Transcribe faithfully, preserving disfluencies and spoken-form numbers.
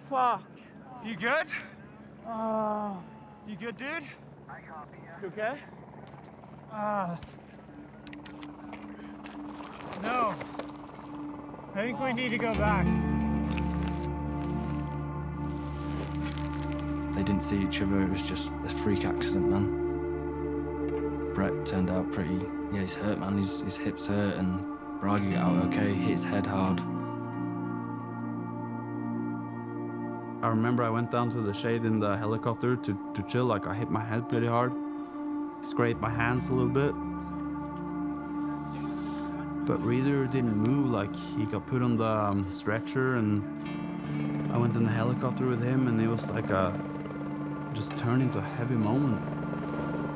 Fuck. You good? Uh, You good, dude? you okay? Uh, no. I think we need to go back. They didn't see each other, it was just a freak accident, man. Brett turned out pretty, yeah, he's hurt, man, his, his hips hurt, and Braga got out okay, hit his head hard. I remember I went down to the shade in the helicopter to, to chill, like I hit my head pretty hard, scraped my hands a little bit. But Reader didn't move, like he got put on the um, stretcher, and I went in the helicopter with him, and it was like a, just turned into a heavy moment.